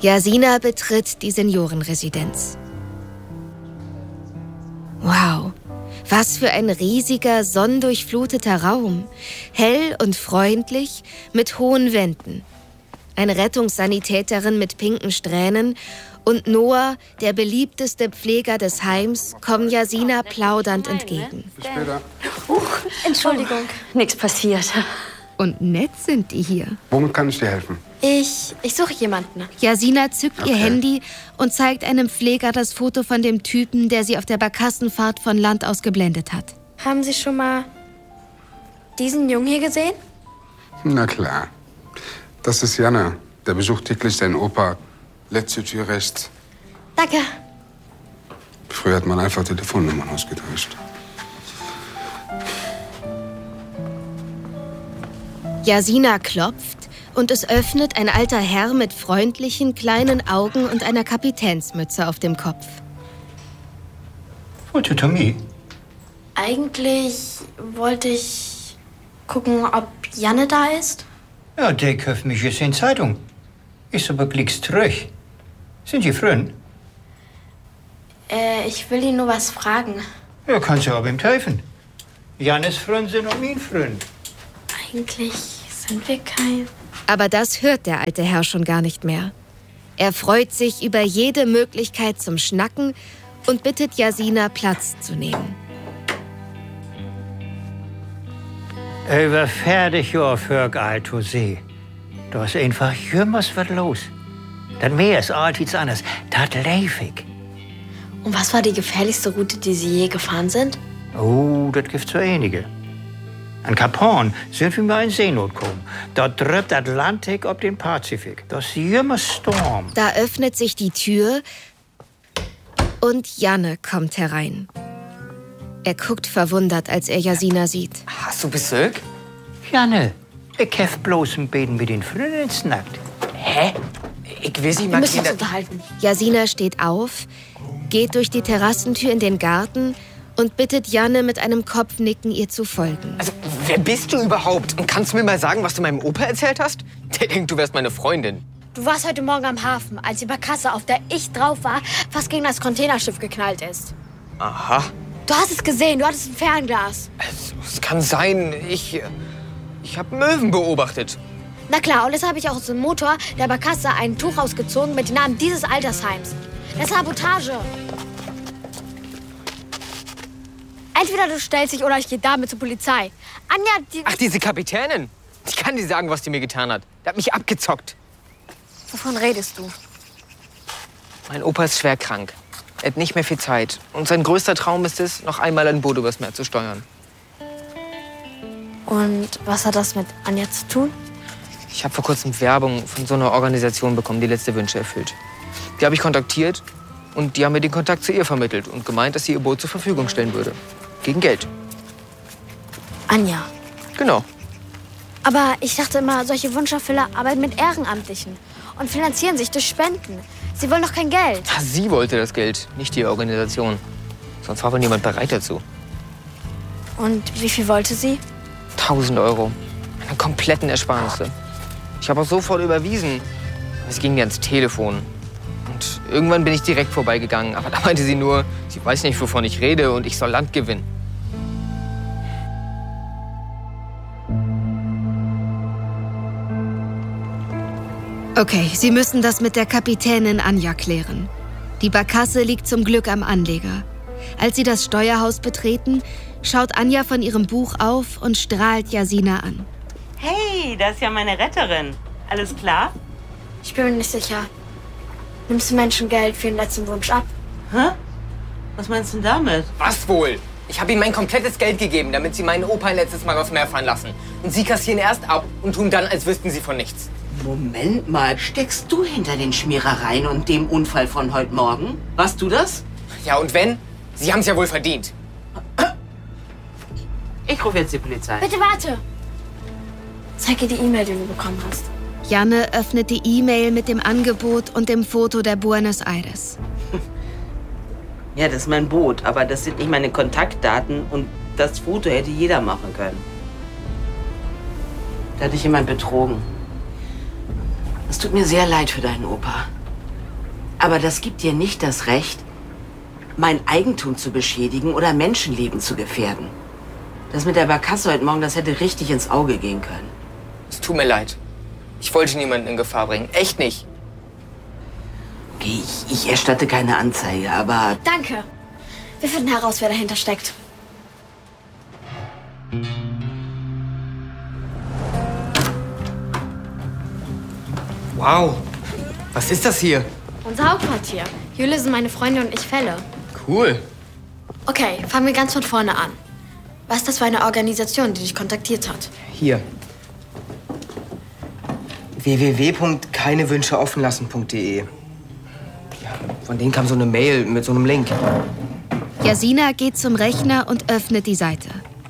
Jasina betritt die Seniorenresidenz. Wow, was für ein riesiger, sonnendurchfluteter Raum. Hell und freundlich, mit hohen Wänden. Eine Rettungssanitäterin mit pinken Strähnen und Noah, der beliebteste Pfleger des Heims, kommen Jasina plaudernd entgegen. Bis später. Entschuldigung. Nichts passiert. Und nett sind die hier. Womit kann ich dir helfen? Ich suche jemanden. Jasina zückt ihr Handy und zeigt einem Pfleger das Foto von dem Typen, der sie auf der Barkassenfahrt von Land aus geblendet hat. Haben Sie schon mal diesen Jungen hier gesehen? Na klar. Das ist Janne. Der besucht täglich seinen Opa. Letzte Tür rechts. Danke. Früher hat man einfach Telefonnummern ausgetauscht. Jasina klopft und es öffnet ein alter Herr mit freundlichen, kleinen Augen und einer Kapitänsmütze auf dem Kopf. Wollte Tommy? Eigentlich wollte ich gucken, ob Janne da ist. Ja, der kauft mich jetzt in Zeitung. Ist aber glicks zurück. Sind Sie Freund? Ich will ihn nur was fragen. Ja, kannst du aber ihm helfen. Jannes Freund sind auch mein Freund. Eigentlich sind wir kein... Aber das hört der alte Herr schon gar nicht mehr. Er freut sich über jede Möglichkeit zum Schnacken und bittet Jasina, Platz zu nehmen. Über fertig Jahr für Alto See. Da ist einfach jümmers was los. Das Meer ist alltid anders. Das leif ich. Und was war die gefährlichste Route, die Sie je gefahren sind? Oh, das gibt so einige. An Cap Horn sind wir mal in Seenot gekommen. Da drückt der Atlantik auf den Pazifik. Das ist immer Sturm. Da öffnet sich die Tür und Janne kommt herein. Er guckt verwundert, als er Jasina sieht. Hast du Besuch? Janne, ich hef bloß ein Beten mit den Freunden ins Nackt. Hä? Ich will Sie Wir mal müssen uns Kinder... unterhalten. Jasina steht auf, geht durch die Terrassentür in den Garten und bittet Janne mit einem Kopfnicken, ihr zu folgen. Also, wer bist du überhaupt? Und kannst du mir mal sagen, was du meinem Opa erzählt hast? Der denkt, du wärst meine Freundin. Du warst heute Morgen am Hafen, als die Barkasse, auf der ich drauf war, fast gegen das Containerschiff geknallt ist. Aha. Du hast es gesehen, du hattest ein Fernglas. Es kann sein, ich habe Möwen beobachtet. Na klar, und deshalb habe ich auch aus dem Motor der Barkasse ein Tuch ausgezogen mit dem Namen dieses Altersheims. Das ist Sabotage. Entweder du stellst dich oder ich gehe damit zur Polizei. Anja, die... Ach, diese Kapitänin. Ich kann dir sagen, was die mir getan hat. Der hat mich abgezockt. Wovon redest du? Mein Opa ist schwer krank. Er hat nicht mehr viel Zeit. Und sein größter Traum ist es, noch einmal ein Boot übers Meer zu steuern. Und was hat das mit Anja zu tun? Ich habe vor kurzem Werbung von so einer Organisation bekommen, die letzte Wünsche erfüllt. Die habe ich kontaktiert und die haben mir den Kontakt zu ihr vermittelt und gemeint, dass sie ihr Boot zur Verfügung stellen würde. Gegen Geld. Anja. Genau. Aber ich dachte immer, solche Wunscherfüller arbeiten mit Ehrenamtlichen und finanzieren sich durch Spenden. Sie wollen doch kein Geld. Sie wollte das Geld, nicht die Organisation. Sonst war wohl niemand bereit dazu. Und wie viel wollte sie? 1.000 Euro. Meine kompletten Ersparnisse. Ich habe auch sofort überwiesen. Es ging mir ans Telefon. Und irgendwann bin ich direkt vorbeigegangen. Aber da meinte sie nur, sie weiß nicht, wovon ich rede und ich soll Land gewinnen. Okay, Sie müssen das mit der Kapitänin Anja klären. Die Barkasse liegt zum Glück am Anleger. Als sie das Steuerhaus betreten, schaut Anja von ihrem Buch auf und strahlt Jasina an. Hey, das ist ja meine Retterin. Alles klar? Ich bin mir nicht sicher. Nimmst du Menschen Geld für den letzten Wunsch ab? Hä? Was meinst du denn damit? Was wohl? Ich habe ihnen mein komplettes Geld gegeben, damit sie meinen Opa ein letztes Mal aufs Meer fahren lassen. Und sie kassieren erst ab und tun dann, als wüssten sie von nichts. Moment mal, steckst du hinter den Schmierereien und dem Unfall von heute Morgen? Warst du das? Ja, und wenn? Sie haben es ja wohl verdient. Ich rufe jetzt die Polizei. Bitte warte! Zeig ihr die E-Mail, die du bekommen hast. Janne öffnet die E-Mail mit dem Angebot und dem Foto der Buenos Aires. Ja, das ist mein Boot, aber das sind nicht meine Kontaktdaten und das Foto hätte jeder machen können. Da hat dich jemand betrogen. Es tut mir sehr leid für deinen Opa. Aber das gibt dir nicht das Recht, mein Eigentum zu beschädigen oder Menschenleben zu gefährden. Das mit der Barkasse heute Morgen, das hätte richtig ins Auge gehen können. Es tut mir leid. Ich wollte niemanden in Gefahr bringen. Echt nicht. Okay, ich erstatte keine Anzeige, aber... Danke. Wir finden heraus, wer dahinter steckt. Wow. Was ist das hier? Unser Hauptquartier. Hier lösen meine Freunde und ich Fälle. Cool. Okay, fangen wir ganz von vorne an. Was ist das für eine Organisation, die dich kontaktiert hat? Hier. www.keinewünscheoffenlassen.de. Ja, von denen kam so eine Mail mit so einem Link. Jasina geht zum Rechner und öffnet die Seite.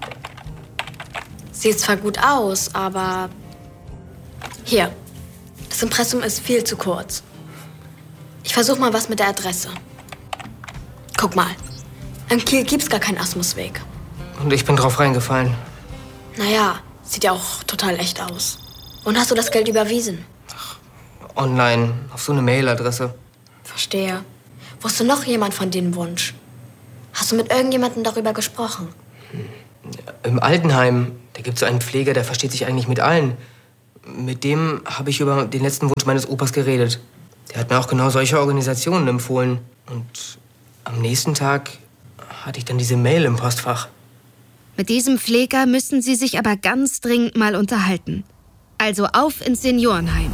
Sieht zwar gut aus, aber... Hier. Das Impressum ist viel zu kurz. Ich versuche mal was mit der Adresse. Guck mal. In Kiel gibt's gar keinen Asmusweg. Und ich bin drauf reingefallen. Naja, sieht ja auch total echt aus. Und hast du das Geld überwiesen? Online, auf so eine Mailadresse. Verstehe. Wusste noch jemand von dem Wunsch? Hast du mit irgendjemandem darüber gesprochen? Im Altenheim, da gibt's so einen Pfleger, der versteht sich eigentlich mit allen. Mit dem habe ich über den letzten Wunsch meines Opas geredet. Der hat mir auch genau solche Organisationen empfohlen. Und am nächsten Tag hatte ich dann diese Mail im Postfach. Mit diesem Pfleger müssen sie sich aber ganz dringend mal unterhalten. Also auf ins Seniorenheim.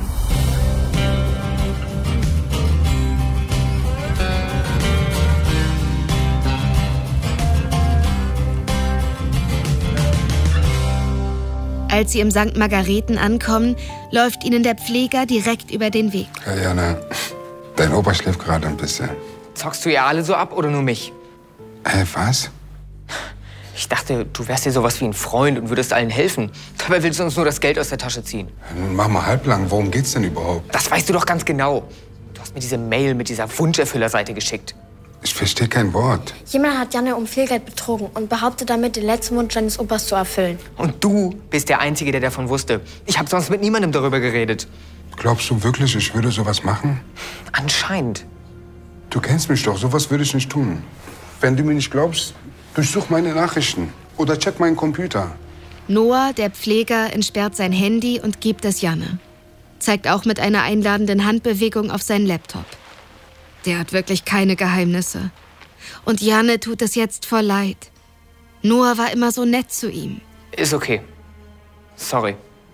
Als sie im St. Margareten ankommen, läuft ihnen der Pfleger direkt über den Weg. Ja, Jana, dein Opa schläft gerade ein bisschen. Zockst du ihr alle so ab oder nur mich? Was? Ich dachte, du wärst dir sowas wie ein Freund und würdest allen helfen. Dabei willst du uns nur das Geld aus der Tasche ziehen. Nun mach mal halblang. Worum geht's denn überhaupt? Das weißt du doch ganz genau. Du hast mir diese Mail mit dieser Wunscherfüllerseite geschickt. Ich verstehe kein Wort. Jemand hat Janne um viel Geld betrogen und behauptet damit, den letzten Wunsch seines Opas zu erfüllen. Und du bist der Einzige, der davon wusste. Ich habe sonst mit niemandem darüber geredet. Glaubst du wirklich, ich würde sowas machen? Anscheinend. Du kennst mich doch. Sowas würde ich nicht tun. Wenn du mir nicht glaubst, durchsuch meine Nachrichten oder check meinen Computer. Noah, der Pfleger, entsperrt sein Handy und gibt es Janne. Zeigt auch mit einer einladenden Handbewegung auf seinen Laptop. Der hat wirklich keine Geheimnisse. Und Janne tut es jetzt vor Leid. Noah war immer so nett zu ihm. Ist okay. Sorry.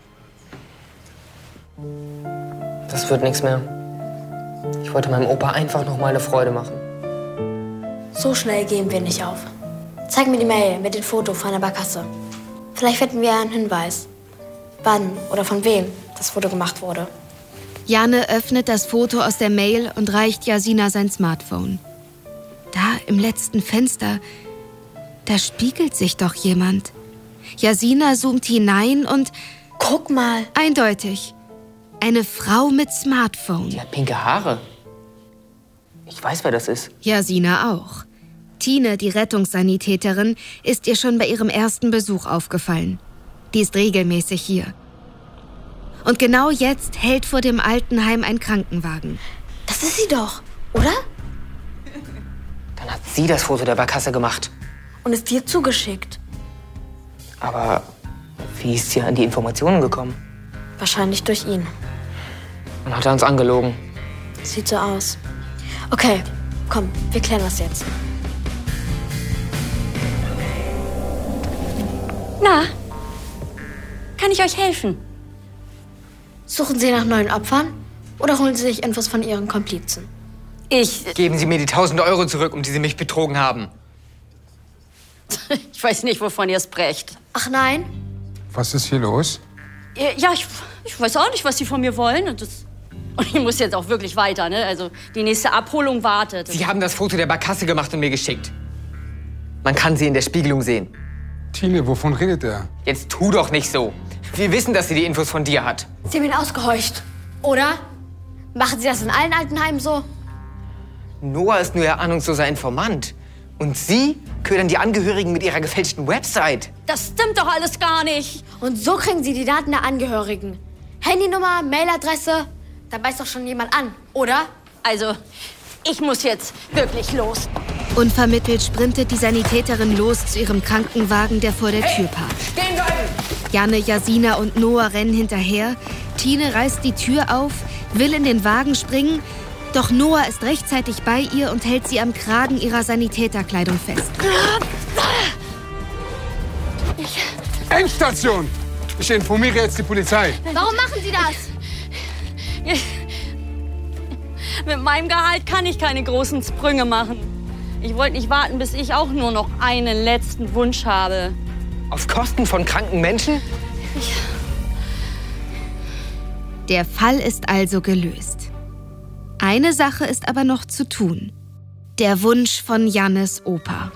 Das wird nichts mehr. Ich wollte meinem Opa einfach noch mal eine Freude machen. So schnell geben wir nicht auf. Zeig mir die Mail mit dem Foto von der Barkasse. Vielleicht finden wir einen Hinweis, wann oder von wem das Foto gemacht wurde. Janne öffnet das Foto aus der Mail und reicht Jasina sein Smartphone. Da im letzten Fenster, da spiegelt sich doch jemand. Jasina zoomt hinein und... Guck mal. Eindeutig. Eine Frau mit Smartphone. Die hat pinke Haare. Ich weiß, wer das ist. Jasina auch. Tine, die Rettungssanitäterin, ist ihr schon bei ihrem ersten Besuch aufgefallen. Die ist regelmäßig hier. Und genau jetzt hält vor dem Altenheim ein Krankenwagen. Das ist sie doch, oder? Dann hat sie das Foto der Barkasse gemacht. Und ist dir zugeschickt. Aber wie ist sie an die Informationen gekommen? Wahrscheinlich durch ihn. Und hat er uns angelogen. Sieht so aus. Okay, komm, wir klären das jetzt. Na, kann ich euch helfen? Suchen Sie nach neuen Opfern oder holen Sie sich Infos von Ihren Komplizen? Geben Sie mir die 1.000 Euro zurück, um die Sie mich betrogen haben. Ich weiß nicht, wovon ihr sprecht. Ach nein? Was ist hier los? Ja, ich weiß auch nicht, was sie von mir wollen. Und ich muss jetzt auch wirklich weiter, ne? Also die nächste Abholung wartet. Sie haben das Foto der Barkasse gemacht und mir geschickt. Man kann sie in der Spiegelung sehen. Tine, wovon redet er? Jetzt tu doch nicht so. Wir wissen, dass sie die Infos von dir hat. Sie haben ihn ausgehorcht, oder? Machen Sie das in allen Altenheimen so? Noah ist nur ihr ahnungsloser Informant. Und Sie ködern die Angehörigen mit ihrer gefälschten Website. Das stimmt doch alles gar nicht. Und so kriegen Sie die Daten der Angehörigen. Handynummer, Mailadresse, da beißt doch schon jemand an, oder? Also, Ich muss jetzt wirklich los. Unvermittelt sprintet die Sanitäterin los zu ihrem Krankenwagen, der vor der Tür parkt. Stehen bleiben! Janne, Jasina und Noah rennen hinterher. Tine reißt die Tür auf, will in den Wagen springen, doch Noah ist rechtzeitig bei ihr und hält sie am Kragen ihrer Sanitäterkleidung fest. Endstation! Ich informiere jetzt die Polizei. Warum machen Sie das? Mit meinem Gehalt kann ich keine großen Sprünge machen. Ich wollte nicht warten, bis ich auch nur noch einen letzten Wunsch habe. Auf Kosten von kranken Menschen? Der Fall ist also gelöst. Eine Sache ist aber noch zu tun. Der Wunsch von Jannes Opa.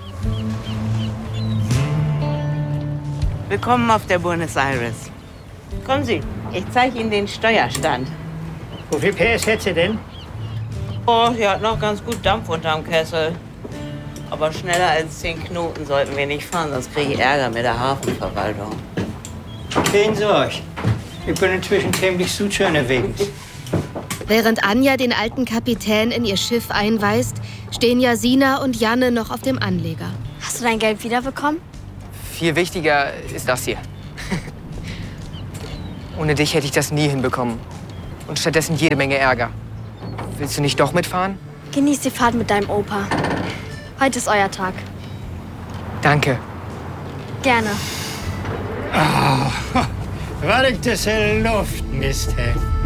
Willkommen auf der Buenos Aires. Kommen Sie, ich zeige Ihnen den Steuerstand. Wie viel PS hätte sie denn? Oh, sie hat noch ganz gut Dampf unterm Kessel. Aber schneller als 10 Knoten sollten wir nicht fahren, sonst kriege ich Ärger mit der Hafenverwaltung. Keine Sorge. Ich bin inzwischen ziemlich gut unterwegs. Während Anja den alten Kapitän in ihr Schiff einweist, stehen Jasina und Janne noch auf dem Anleger. Hast du dein Geld wiederbekommen? Viel wichtiger ist das hier. Ohne dich hätte ich das nie hinbekommen. Und stattdessen jede Menge Ärger. Willst du nicht doch mitfahren? Genieß die Fahrt mit deinem Opa. Heute ist euer Tag. Danke. Gerne. Was ich das in Luft, Mist, hey.